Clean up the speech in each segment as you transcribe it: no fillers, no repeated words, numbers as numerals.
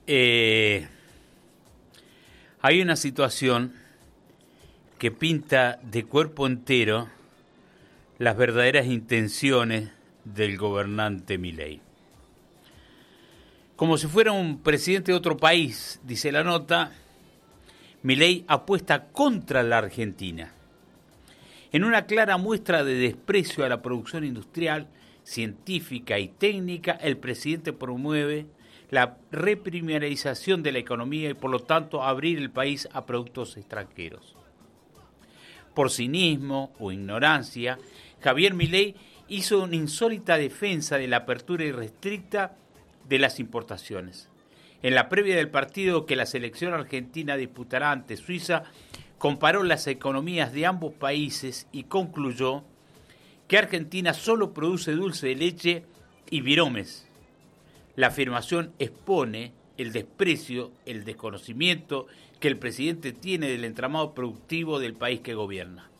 Hay una situación que pinta de cuerpo entero las verdaderas intenciones del gobernante Milei. Como si fuera un presidente de otro país, dice la nota, Milei apuesta contra la Argentina. En una clara muestra de desprecio a la producción industrial, científica y técnica, el presidente promueve la reprimarización de la economía y, por lo tanto, abrir el país a productos extranjeros. Por cinismo o ignorancia, Javier Milei hizo una insólita defensa de la apertura irrestricta de las importaciones. En la previa del partido que la selección argentina disputará ante Suiza, comparó las economías de ambos países y concluyó que Argentina solo produce dulce de leche y viromes. La afirmación expone el desprecio, el desconocimiento que el presidente tiene del entramado productivo del país que gobierna.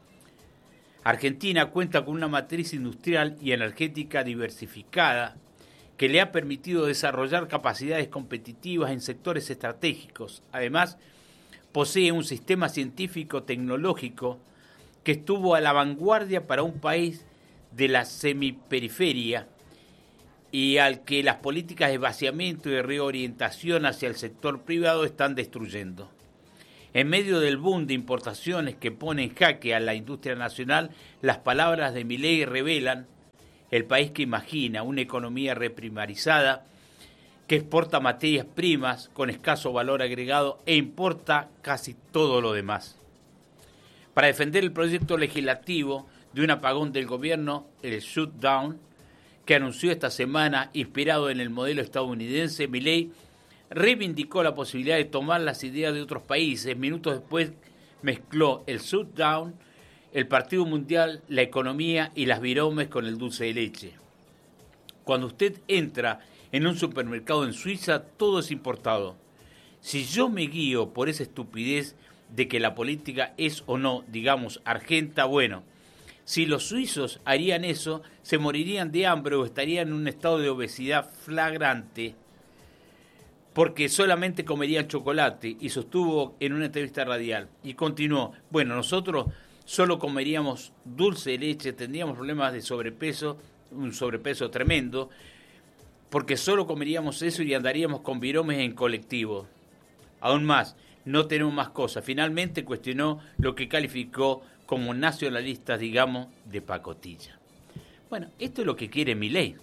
Argentina cuenta con una matriz industrial y energética diversificada que le ha permitido desarrollar capacidades competitivas en sectores estratégicos. Además, posee un sistema científico-tecnológico que estuvo a la vanguardia para un país de la semiperiferia y al que las políticas de vaciamiento y de reorientación hacia el sector privado están destruyendo. En medio del boom de importaciones que pone en jaque a la industria nacional, las palabras de Milei revelan el país que imagina, una economía reprimarizada que exporta materias primas con escaso valor agregado e importa casi todo lo demás. Para defender el proyecto legislativo de un apagón del gobierno, el shutdown, que anunció esta semana, inspirado en el modelo estadounidense, Milei reivindicó la posibilidad de tomar las ideas de otros países. Minutos después mezcló el shutdown, el Partido Mundial, la economía y las viromes con el dulce de leche. Cuando usted entra en un supermercado en Suiza, todo es importado. Si yo me guío por esa estupidez de que la política es o no, digamos, argenta, bueno, si los suizos harían eso, se morirían de hambre o estarían en un estado de obesidad flagrante porque solamente comerían chocolate, y sostuvo en una entrevista radial. Y continuó, bueno, nosotros solo comeríamos dulce de leche, tendríamos problemas de sobrepeso, un sobrepeso tremendo, porque solo comeríamos eso y andaríamos con viromes en colectivo. Aún más, no tenemos más cosas. Finalmente cuestionó lo que calificó como nacionalistas, digamos, de pacotilla. Bueno, esto es lo que quiere Milei.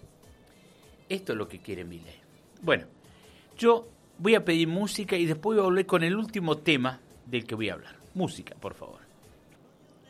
Esto es lo que quiere Milei. Bueno, yo voy a pedir música y después voy a volver con el último tema del que voy a hablar. Música, por favor.